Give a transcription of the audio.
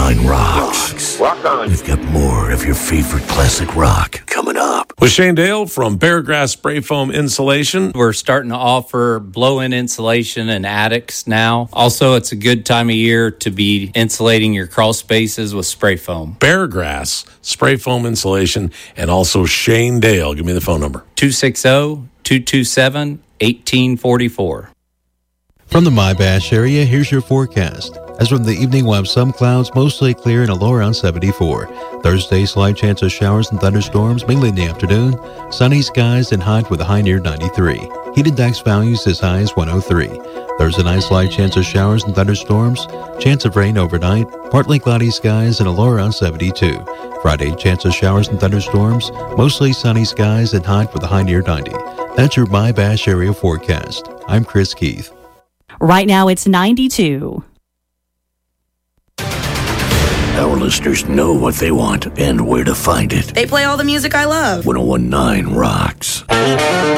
1019 Rocks. Rock on. We've got more of your favorite classic rock coming up. With Shane Dale from Beargrass Spray Foam Insulation. We're starting to offer blow-in insulation in attics now. Also, it's a good time of year to be insulating your crawl spaces with spray foam. Beargrass Spray Foam Insulation, and also Shane Dale. Give me the phone number. 260-227-1844. From the My-Bash area, here's your forecast. As from the evening, we'll have some clouds, mostly clear and a low around 74. Thursday, slight chance of showers and thunderstorms, mainly in the afternoon. Sunny skies and hot with a high near 93. Heat index values as high as 103. Thursday night, slight chance of showers and thunderstorms. Chance of rain overnight. Partly cloudy skies and a low around 72. Friday, chance of showers and thunderstorms. Mostly sunny skies and hot with a high near 90. That's your My-Bash area forecast. I'm Chris Keith. Right now, it's 92. Our listeners know what they want and where to find it. They play all the music I love. 1019 Rocks.